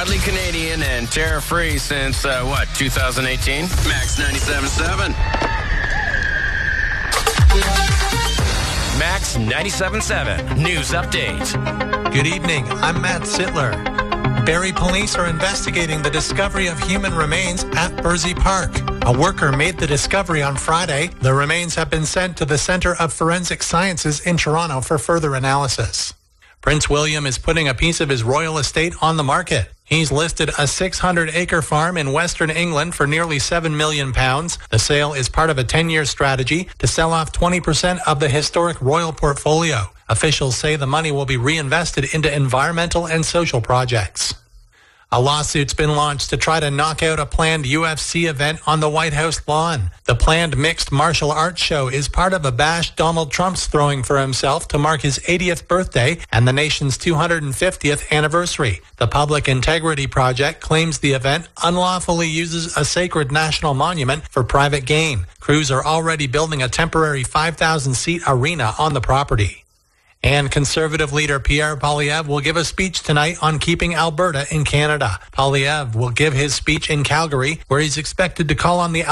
Proudly Canadian and tariff-free since, 2018? Max 97.7. Max 97.7 News Update. Good evening. I'm Matt Sittler. Barrie police are investigating the discovery of human remains at Bursey Park. A worker made the discovery on Friday. The remains have been sent to the Centre of Forensic Sciences in Toronto for further analysis. Prince William is putting a piece of his royal estate on the market. He's listed a 600-acre farm in Western England for nearly £7 million. The sale is part of a 10-year strategy to sell off 20% of the historic royal portfolio. Officials say the money will be reinvested into environmental and social projects. A lawsuit's been launched to try to knock out a planned UFC event on the White House lawn. The planned mixed martial arts show is part of a bash Donald Trump's throwing for himself to mark his 80th birthday and the nation's 250th anniversary. The Public Integrity Project claims the event unlawfully uses a sacred national monument for private gain. Crews are already building a temporary 5,000-seat arena on the property. And Conservative leader Pierre Poilievre will give a speech tonight on keeping Alberta in Canada. Poilievre will give his speech in Calgary, where he's expected to call on the